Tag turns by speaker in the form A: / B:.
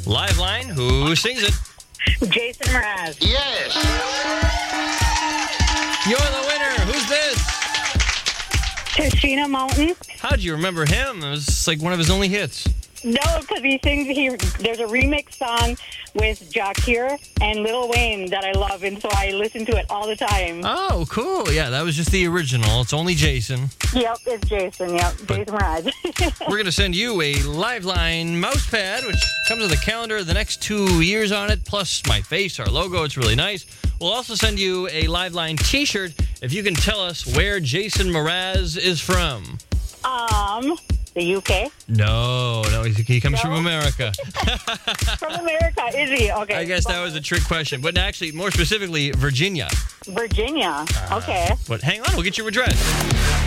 A: Live line, who sings it?
B: Jason Mraz.
C: Yes.
A: You're the winner. Who's this?
B: Tashina Mountain.
A: How'd you remember him? It was like one of his only hits.
B: No, because there's a remix song with Jakir and Lil Wayne that I love, and so I listen to it all the time.
A: Oh, cool. Yeah, that was just the original. It's only Jason.
B: Yep, it's Jason. Yep, Jason Mraz.
A: We're going to send you a Liveline mouse pad, which comes with a calendar, the next 2 years on it, plus my face, our logo. It's really nice. We'll also send you a Liveline t-shirt if you can tell us where Jason Mraz is from.
B: The UK.
A: No, he comes from America.
B: From America, is he? Okay.
A: I guess that was a trick question. But actually, more specifically, Virginia.
B: Virginia. Okay.
A: But hang on, we'll get your address.